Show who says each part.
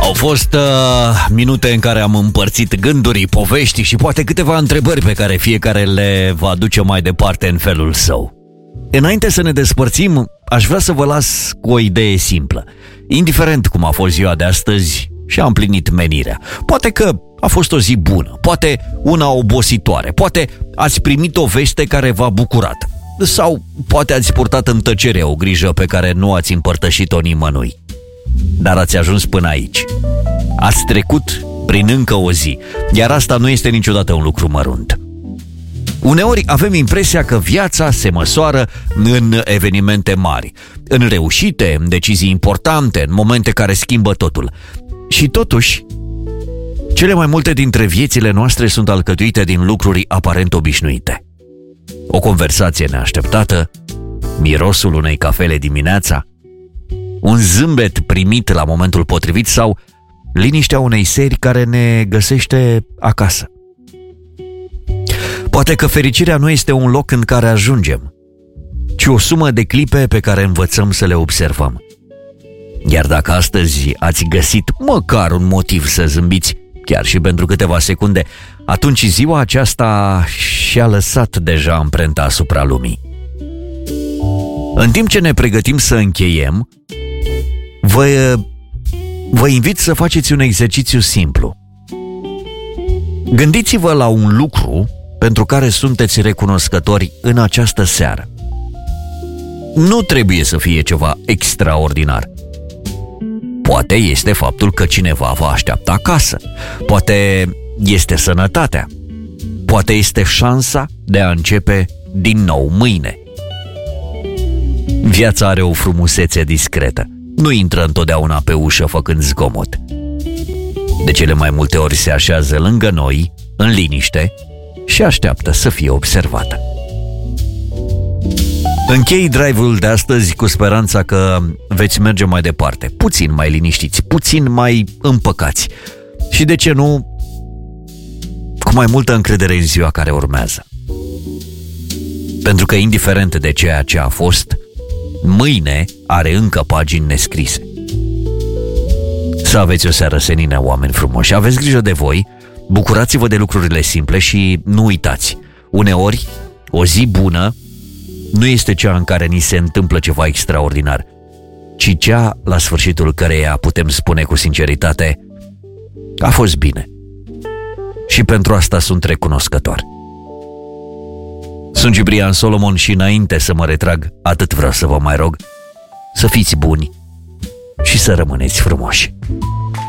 Speaker 1: Au fost minute în care am împărțit gânduri, povești și poate câteva întrebări pe care fiecare le va duce mai departe în felul său. Înainte să ne despărțim, aș vrea să vă las cu o idee simplă. Indiferent cum a fost ziua de astăzi, și-a împlinit menirea. Poate că a fost o zi bună, poate una obositoare, poate ați primit o veste care v-a bucurat, sau poate ați purtat în tăcere o grijă pe care nu ați împărtășit-o nimănui. Dar ați ajuns până aici. Ați trecut prin încă o zi, iar asta nu este niciodată un lucru mărunt. Uneori avem impresia că viața se măsoară în evenimente mari, în reușite, în decizii importante, în momente care schimbă totul. Și totuși, cele mai multe dintre viețile noastre sunt alcătuite din lucruri aparent obișnuite. O conversație neașteptată, mirosul unei cafele dimineața, un zâmbet primit la momentul potrivit sau liniștea unei seri care ne găsește acasă. Poate că fericirea nu este un loc în care ajungem, ci o sumă de clipe pe care învățăm să le observăm. Iar dacă astăzi ați găsit măcar un motiv să zâmbiți, chiar și pentru câteva secunde, atunci ziua aceasta și-a lăsat deja amprenta asupra lumii. În timp ce ne pregătim să încheiem, vă invit să faceți un exercițiu simplu. Gândiți-vă la un lucru pentru care sunteți recunoscători în această seară. Nu trebuie să fie ceva extraordinar. Poate este faptul că cineva vă așteaptă acasă. Poate este sănătatea. Poate este șansa de a începe din nou mâine. Viața are o frumusețe discretă. Nu intră întotdeauna pe ușă făcând zgomot. De cele mai multe ori se așează lângă noi, în liniște, și așteaptă să fie observată. Închei drive-ul de astăzi cu speranța că veți merge mai departe, puțin mai liniștiți, puțin mai împăcați și, de ce nu, cu mai multă încredere în ziua care urmează. Pentru că, indiferent de ceea ce a fost, mâine are încă pagini nescrise. Să aveți o seară senină, oameni frumoși, aveți grijă de voi, bucurați-vă de lucrurile simple și nu uitați, uneori o zi bună nu este cea în care ni se întâmplă ceva extraordinar, ci cea la sfârșitul căreia putem spune cu sinceritate: a fost bine. Și pentru asta sunt recunoscător. Sunt Ciprian Solomon și înainte să mă retrag, atât vreau să vă mai rog: să fiți buni și să rămâneți frumoși.